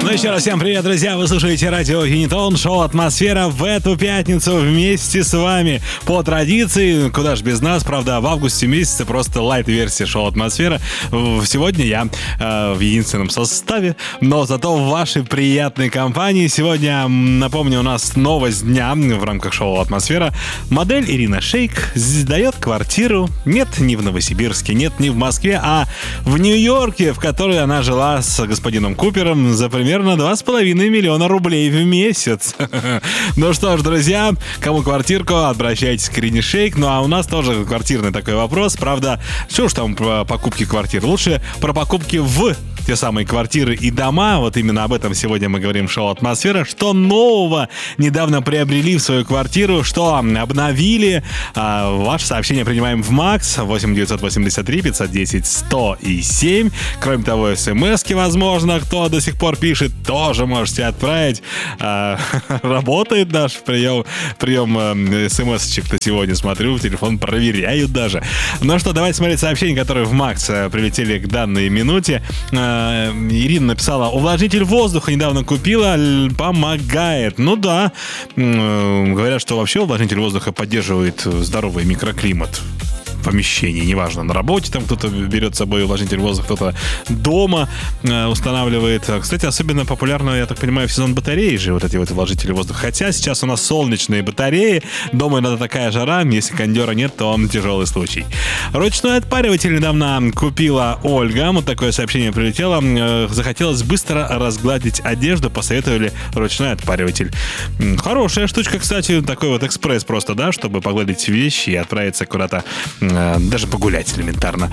Ну еще раз всем привет, друзья! Вы слушаете радио Юнитон, шоу «Атмосфера» в эту пятницу вместе с вами. По традиции, куда ж без нас, правда, в августе месяце просто лайт-версия шоу «Атмосфера». Сегодня я в единственном составе, но зато в вашей приятной компании. Сегодня, напомню, у нас новость дня в рамках шоу «Атмосфера». Модель Ирина Шейк сдает квартиру, нет, не в Новосибирске, нет, не в Москве, а в Нью-Йорке, в которой она жила с господином Купером за примерно 2,5 миллиона рублей в месяц. Ну что ж, друзья, кому квартирку, обращайтесь к Ирине Шейк. Ну а у нас тоже квартирный такой вопрос. Правда, что ж там про покупки квартир? Лучше про покупки в те самые квартиры и дома. Вот именно об этом сегодня мы говорим в шоу «Атмосфера». Что нового недавно приобрели в свою квартиру, что обновили. Ваше сообщение принимаем в МАКС 8 983 510 107. Кроме того, смс-ки, возможно, кто до сих пор пишет, тоже можете отправить. Работает наш прием смс-очек-то сегодня, смотрю, телефон проверяют даже. Ну что, давайте смотреть сообщения, которые в МАКС прилетели к данной минуте. Ирина написала: увлажнитель воздуха недавно купила, помогает. Ну да, говорят, что вообще увлажнитель воздуха поддерживает здоровый микроклимат в помещении, неважно, на работе там кто-то берет с собой увлажнитель воздуха, кто-то дома устанавливает. Кстати, особенно популярно, я так понимаю, в сезон батареи же вот эти вот увлажнители воздуха. Хотя сейчас у нас солнечные батареи, дома иногда такая жара, если кондера нет, то он тяжелый случай. Ручной отпариватель недавно купила Ольга, вот такое сообщение прилетело. Захотелось быстро разгладить одежду, посоветовали ручной отпариватель. Хорошая штучка, кстати, такой вот экспресс просто, да, чтобы погладить вещи и отправиться куда-то, даже погулять элементарно.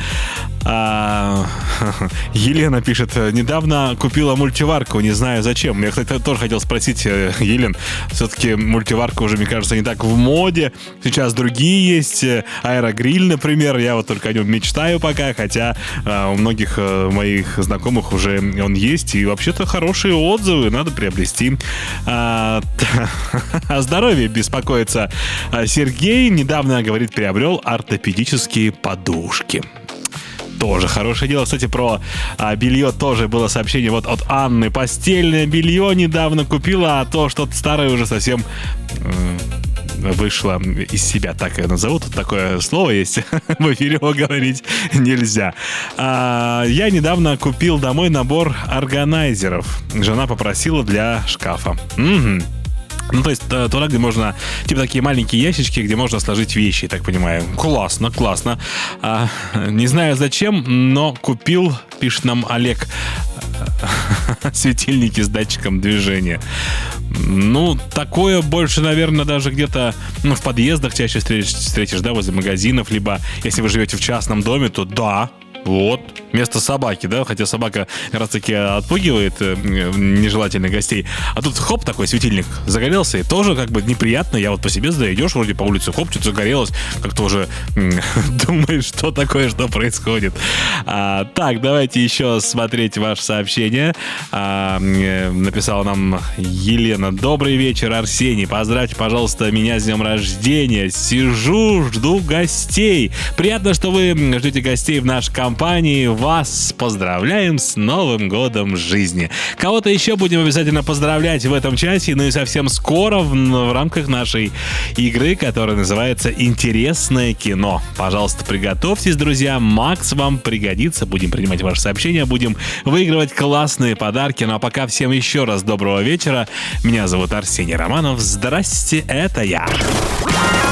Елена пишет: недавно купила мультиварку, не знаю зачем. Я, кстати, тоже хотел спросить, Елен, все-таки мультиварка уже, мне кажется, не так в моде. Сейчас другие есть. Аэрогриль, например. Я вот только о нем мечтаю пока, хотя у многих моих знакомых уже он есть. И вообще-то хорошие отзывы, надо приобрести. О здоровье беспокоится Сергей. Недавно, говорит, приобрел ортопедические подушки. Тоже хорошее дело. Кстати, про белье тоже было сообщение вот от Анны. Постельное белье недавно купила, а то что-то старое уже совсем вышло из себя, так ее назовут. Тут такое слово есть, в эфире его говорить нельзя. Я недавно купил домой набор органайзеров. Жена попросила для шкафа. Ну, то есть туда, где можно, типа такие маленькие ящички, где можно сложить вещи, так понимаю. Классно, классно. Не знаю зачем, но купил, пишет нам Олег, светильники с датчиком движения. Ну, такое больше, наверное, даже где-то в подъездах чаще встретишь, да, возле магазинов, либо если вы живете в частном доме, то да. Вот, вместо собаки, да, хотя собака как раз таки отпугивает нежелательных гостей. А тут хоп, такой светильник загорелся, и тоже как бы неприятно. Я вот по себе идешь вроде по улице, хоп, что-то загорелось, как-то уже думаешь, что такое, что происходит. Так, давайте еще смотреть ваше сообщение. Написала нам Елена: добрый вечер, Арсений, поздравьте, пожалуйста, меня с днем рождения. Сижу, жду гостей. Приятно, что вы ждете гостей в нашей компании. Вас поздравляем с Новым годом жизни. Кого-то еще будем обязательно поздравлять в этом часе. Ну и совсем скоро в рамках нашей игры, которая называется «Интересное кино». Пожалуйста, приготовьтесь, друзья. Макс вам пригодится. Будем принимать ваши сообщения, будем выигрывать классные подарки. Ну а пока всем еще раз доброго вечера. Меня зовут Арсений Романов. Здрасте, это я.